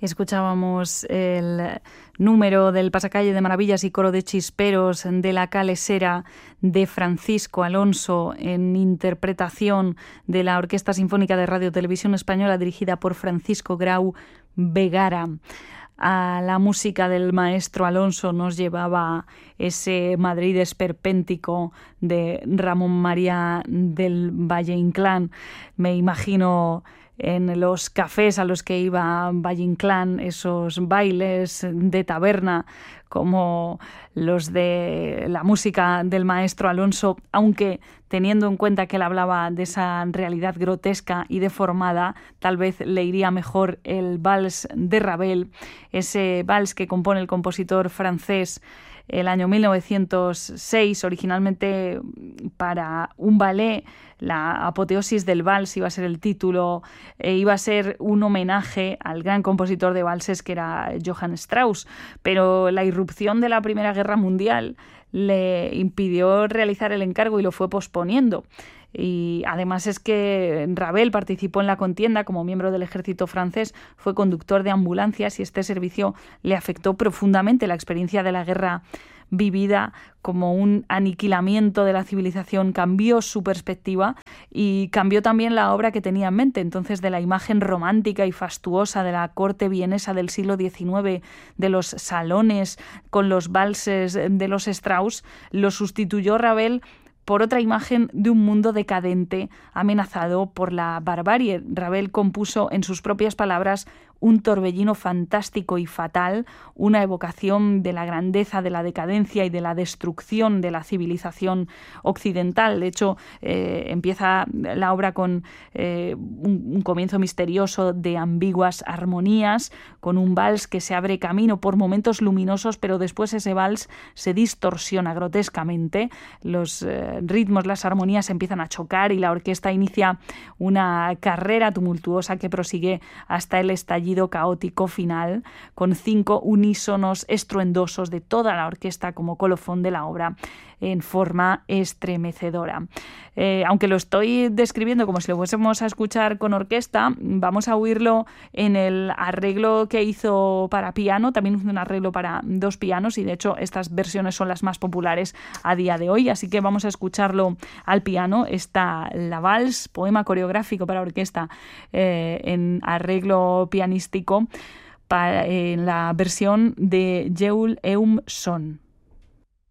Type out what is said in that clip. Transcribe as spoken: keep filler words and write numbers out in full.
Escuchábamos el número del Pasacalle de Maravillas y Coro de Chisperos de la Calesera de Francisco Alonso en interpretación de la Orquesta Sinfónica de Radio Televisión Española dirigida por Francisco Grau Vegara. A la música del maestro Alonso nos llevaba ese Madrid esperpéntico de Ramón María del Valle Inclán. Me imagino en los cafés a los que iba Valle Inclán, esos bailes de taberna como los de la música del maestro Alonso, aunque teniendo en cuenta que él hablaba de esa realidad grotesca y deformada, tal vez le iría mejor el vals de Ravel, ese vals que compone el compositor francés el año mil novecientos seis, originalmente para un ballet. La apoteosis del vals iba a ser el título, e iba a ser un homenaje al gran compositor de valses que era Johann Strauss, pero la irrupción de la Primera Guerra Mundial le impidió realizar el encargo y lo fue posponiendo. Y además es que Ravel participó en la contienda como miembro del ejército francés, fue conductor de ambulancias y este servicio le afectó profundamente. La experiencia de la guerra vivida como un aniquilamiento de la civilización cambió su perspectiva y cambió también la obra que tenía en mente. Entonces, de la imagen romántica y fastuosa de la corte vienesa del siglo diecinueve, de los salones con los valses de los Strauss, lo sustituyó Ravel por otra imagen de un mundo decadente amenazado por la barbarie. Ravel compuso en sus propias palabras un torbellino fantástico y fatal, una evocación de la grandeza, de la decadencia y de la destrucción de la civilización occidental. De hecho, eh, empieza la obra con eh, un, un comienzo misterioso de ambiguas armonías, con un vals que se abre camino por momentos luminosos, pero después ese vals se distorsiona grotescamente. Los eh, ritmos, las armonías empiezan a chocar y la orquesta inicia una carrera tumultuosa que prosigue hasta el estallido caótico final, con cinco unísonos estruendosos de toda la orquesta como colofón de la obra en forma estremecedora. Eh, aunque lo estoy describiendo como si lo fuésemos a escuchar con orquesta, vamos a oírlo en el arreglo que hizo para piano, también un arreglo para dos pianos, y de hecho estas versiones son las más populares a día de hoy, así que vamos a escucharlo al piano. Está la Vals, poema coreográfico para orquesta eh, en arreglo pianístico para, en la versión de Yeul Eum Son.